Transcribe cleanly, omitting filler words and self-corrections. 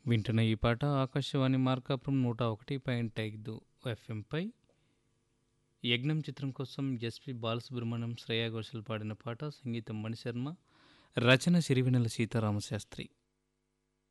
వింటున్న ఈ పాట ఆకాశవాణి మార్కాపురం 101.5 ఎఫ్ఎంపై యజ్ఞం చిత్రం కోసం ఎస్పి బాలసుబ్రహ్మణ్యం శ్రేయా ఘోషల్ పాడిన పాట. సంగీతం మణిశర్మ, రచన సిరివెన్నెల సీతారామశాస్త్రి.